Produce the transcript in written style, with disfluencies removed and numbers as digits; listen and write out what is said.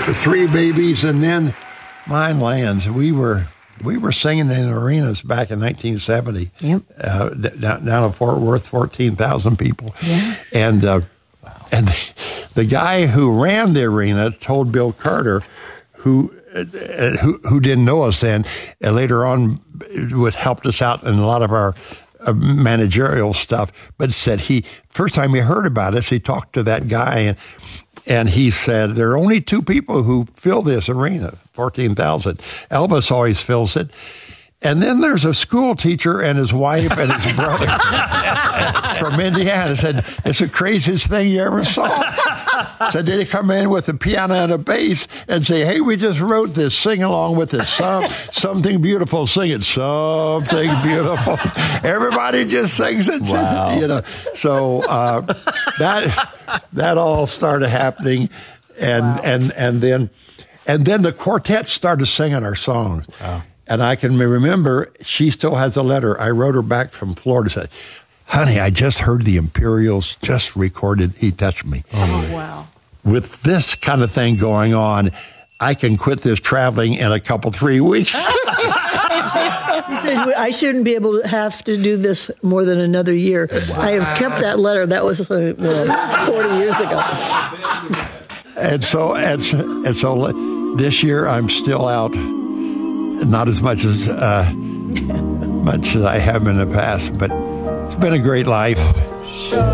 the Three Babies, and then Mine Lands. We were singing in arenas back in 1970. Yep. Down in Fort Worth, 14,000 people. Yeah. And the guy who ran the arena told Bill Carter, who didn't know us then, and later on helped us out in a lot of our managerial stuff, but said first time he heard about us, he talked to that guy, and he said, there are only two people who fill this arena, 14,000. Elvis always fills it. And then there's a school teacher and his wife and his brother from Indiana. Said, it's the craziest thing you ever saw. Said, they come in with a piano and a bass and say, hey, we just wrote this, sing along with this. Something beautiful, sing it. Something beautiful. Everybody just sings it. Wow. You know. So that all started happening. And then the quartet started singing our songs. Wow. And I can remember, she still has a letter. I wrote her back from Florida, said, honey, I just heard the Imperials just recorded He Touched Me. Oh, wow. With this kind of thing going on, I can quit this traveling in 3 weeks. I shouldn't be able to have to do this more than another year. Wow. I have kept that letter. That was 40 years ago. And so this year I'm still out. Not as much as I have in the past, but it's been a great life.